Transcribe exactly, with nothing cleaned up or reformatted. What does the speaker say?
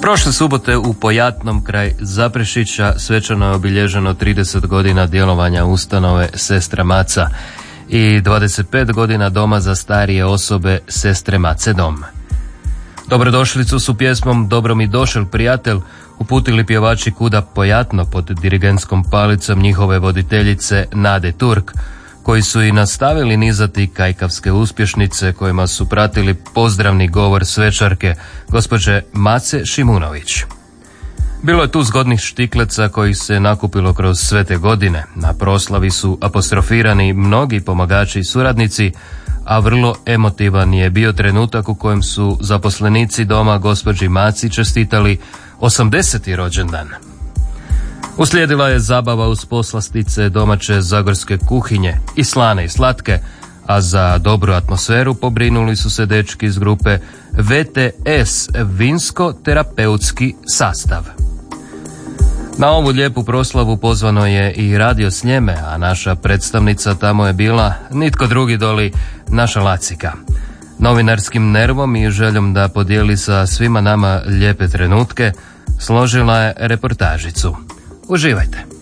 Prošle subote u Pojatnom kraj Zaprešića svečano je obilježeno trideset godina djelovanja ustanove Sestra Maca i dvadeset pet godina doma za starije osobe Sestre Mace dom. Dobrodošlicu su pjesmom Dobro mi došel prijatelj uputili pjevači Kuda Pojatno pod dirigentskom palicom njihove voditeljice Nade Turk, koji su i nastavili nizati kajkavske uspješnice kojima su pratili pozdravni govor svečarke, gospođe Mace Šimunović. Bilo je tu zgodnih štikleca kojih se nakupilo kroz sve te godine. Na proslavi su apostrofirani mnogi pomagači i suradnici, a vrlo emotivan je bio trenutak u kojem su zaposlenici doma gospođi Maci čestitali osamdeseti rođendan. Uslijedila je zabava uz poslastice domaće zagorske kuhinje, i slane i slatke, a za dobru atmosferu pobrinuli su se dečki iz grupe V T S, Vinsko-terapeutski sastav. Na ovu lijepu proslavu pozvano je i Radio Sljeme, a naša predstavnica tamo je bila nitko drugi doli naša Lacika. Novinarskim nervom i željom da podijeli sa svima nama lijepe trenutke, složila je reportažicu. Uživajte.